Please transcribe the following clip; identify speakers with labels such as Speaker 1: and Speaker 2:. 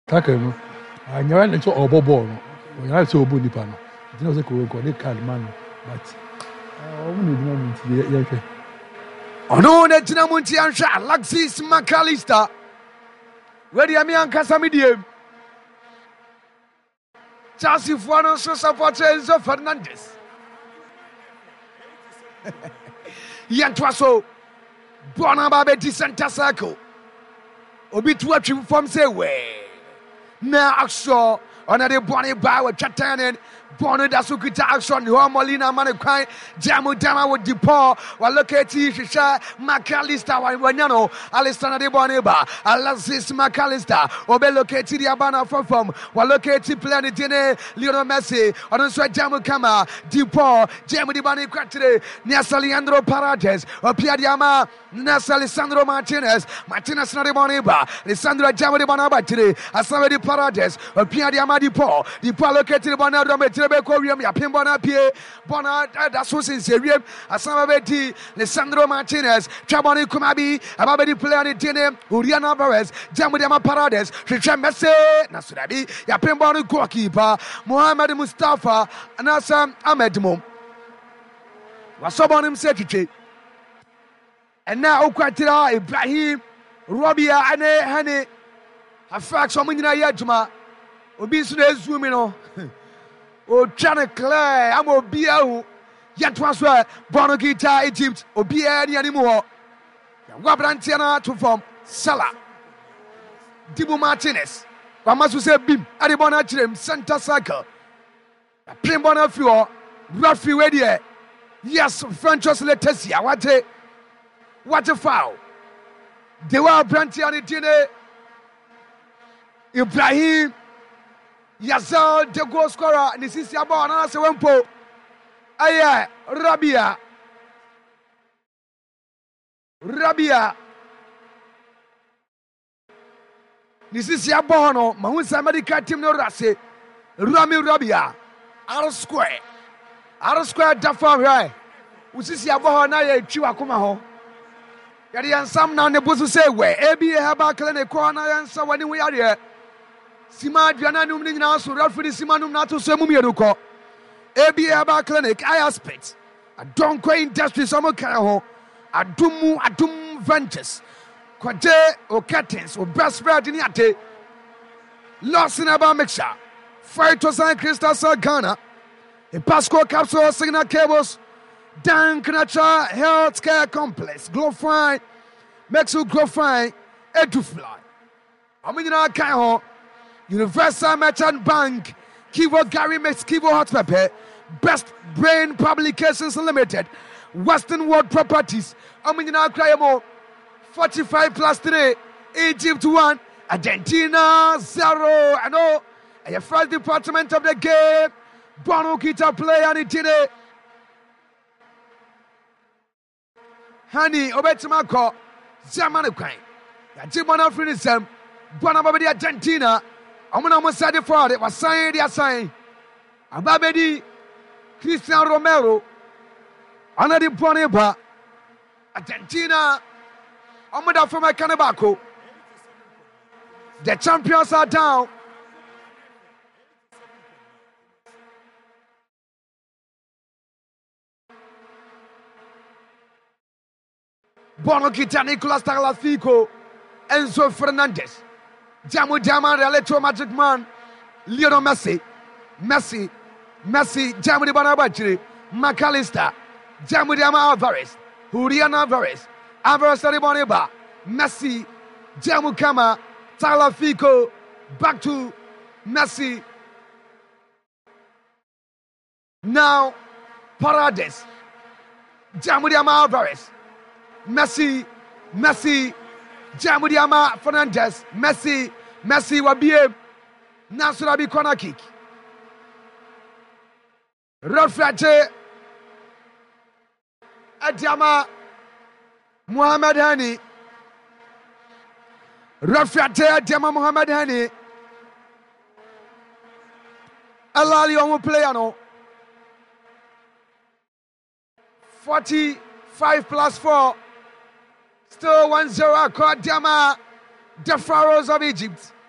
Speaker 1: tackle no anyara na so obo ball no anyara so obo nipa no it no say ko dey card man but omo na dina munti ye hwe
Speaker 2: ono na dina munti anhwe Alexis McAllister ready am yankasa mediem Chelsea for no so support Enzo Fernandez Yantwaso Bona Babeti Center Circle Obi to atwim from say we na action on the Bonnie Bow with Chatanen Bono Dasukita action the Molina Manekwan Jamu Dama with Depaul while look at Shisha McAllister Wanyano Alistana de Boneba Alexis McAllister Obe locate the Abana from while look at Planet Dine Lionel Messi on the sweat Jamu Kama Depaul Jamu de Bani Quatre Nasa Leandro Paredes or Piadiama Nasa Alessandro Martinez Nade Boneba Alessandro Jamu de Bonaba today Asama de Paredes or Piadiama Depaul located Bonado Koream, Yapimbona Pie, Bona, that's what's in Serium, Asamabeti, Alessandro Martinez, Chaboni Kumabi, Ababedi Planet Dine, Urian Alvarez, Jamudama Paredes, Richard Messi, Nasurabi, Yapimbona goalkeeper, Mohamed Mustafa, and Assam Ahmedmo. Wasobonim Secretary. And now Okwatira, Ibrahim, Robia, and Hane, a fact, some in Yajuma, Obisu Zumino. O Chana Clay, I'm Obia, Yatwaswa, Bonogita, Egypt, Obia, any anymore. Wabrantiana to form Salah, Dibu Martinez, Ramasu say Bim, Adibona Trim, Center Circle, Primbona Fuel, Rafi Wedie, yes, Franchos Letesia, what a foul. They were Brantiani Tine, Ibrahim. Yazal the goal scorer and this is Yabana Sewempo. Aye, Rabia. This is Yabono, Mahunsa Medica Team no Rase, Rami Rabia, Arrow Square, Dafa Rai, which is Yabona Chiwakumaho. Yadian Sam now the Busu say, where Abi Habakal and a corner answer when we are here. Sima Diananum Nina, so Ralphi Simanum Nato Semumiruko, ABA Clinic, I aspect, a Donko Industry Summer Caraho, a Dum Ventures, Quade or Curtains or Best Friend in Yate, Lost in Abba Mixer, Fightos and Crystal Ghana, a Pasco Capsule Signal Cables, Dan Knacha Healthcare Complex, Glowfine, Mexu Glowfine, Edufly. Aminina Kaho. Universal Merchant Bank, Kivo Gary makes Kivo Hot Pepper, Best Brain Publications Limited, Western World Properties, Aminina Krayamo, 45+3, Egypt 1, Argentina 0, and all, and your first department of the game, Bono Kita play on it today. Honey, Obetamako, Zamanukai, Yajimana Finism, Bonabadi Argentina. I'm going to say for it was signed. They are signed. Ababedi, Cristiano Romero, Anadi Boneba, Argentina. I'm going to from my Canabaco. The champions are down. Bono Kita, Nicolas Tagliafico, Enzo Fernandez. Jamu Dama, the Electro Magic Man, Lionel Messi, Jamu de Bonabachiri, McAllister, Jamu Dama Alvarez, Julian Alvarez Boneba, Messi, Jamu Kama, Tagliafico, back to Messi. Now, Paredes, Jamu Dama Alvarez, Messi, Jamudiama Fernandez, Messi Wabie, Nasurabi corner kick. Rafate Adiama Muhammad Hani. Rafate Adiama Muhammad Hani. Alali on playano. 45+4. Still 1-0 Kodama, the Pharaohs of Egypt.